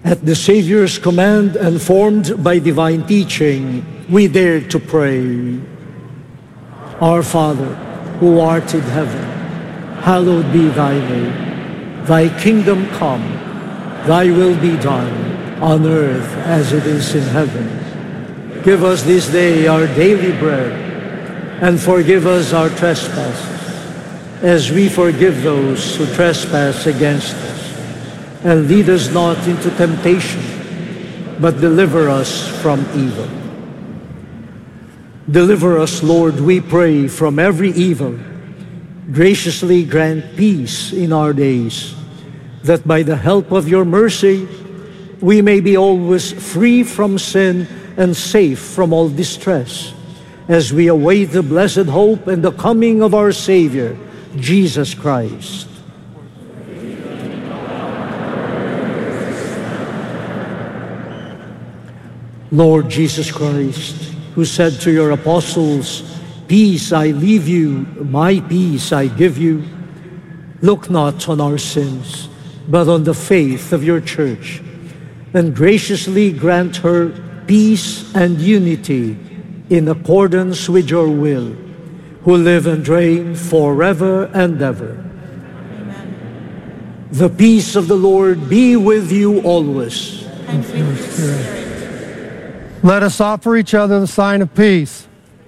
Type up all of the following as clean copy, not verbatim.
At the Savior's command and formed by divine teaching, we dare to pray. Our Father, who art in heaven, hallowed be thy name. Thy kingdom come, thy will be done, on earth as it is in heaven. Give us this day our daily bread, and forgive us our trespasses, as we forgive those who trespass against us. And lead us not into temptation, but deliver us from evil. Deliver us, Lord, we pray, from every evil. Graciously grant peace in our days, that by the help of your mercy, we may be always free from sin and safe from all distress, as we await the blessed hope and the coming of our Savior, Jesus Christ. Lord Jesus Christ, who said to your apostles, "Peace I leave you, my peace I give you," look not on our sins, but on the faith of your church, and graciously grant her peace and unity in accordance with your will, who live and reign forever and ever. Amen. The peace of the Lord be with you always. And with your spirit. Let us offer each other the sign of peace.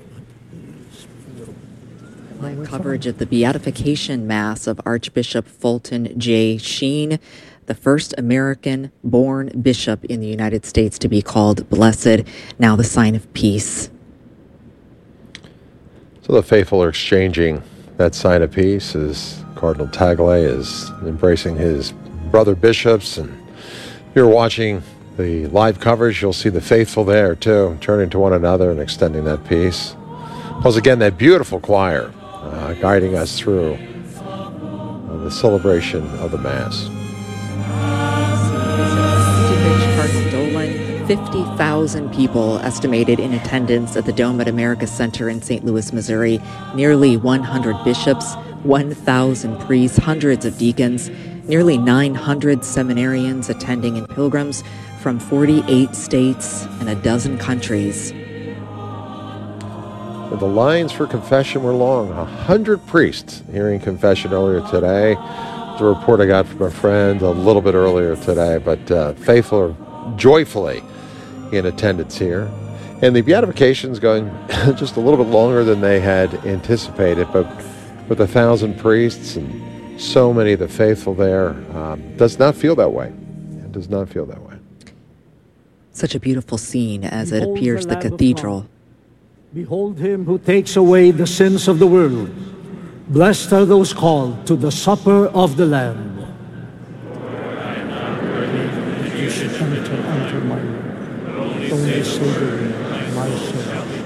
Live coverage of the Beatification Mass of Archbishop Fulton J. Sheen, the first American-born bishop in the United States to be called blessed, now the sign of peace. So the faithful are exchanging that sign of peace as Cardinal Tagle is embracing his brother bishops. And you're watching the live coverage, you'll see the faithful there too, turning to one another and extending that peace. Plus again, that beautiful choir guiding us through the celebration of the Mass. Cardinal Dolan, 50,000 people estimated in attendance at the Dome at America Center in St. Louis, Missouri. Nearly 100 bishops, 1,000 priests, hundreds of deacons, nearly 900 seminarians attending and pilgrims from 48 states and a dozen countries. The lines for confession were long. 100 priests hearing confession earlier today. The report I got from a friend a little bit earlier today, but faithful are joyfully in attendance here. And the beatification's going just a little bit longer than they had anticipated, but with 1,000 priests and so many of the faithful there, does not feel that way. It does not feel that way. Such a beautiful scene as it appears the cathedral. Behold him who takes away the sins of the world. Blessed are those called to the supper of the Lamb. Lord, I am not worthy that you should enter my room. Only say the word, my soul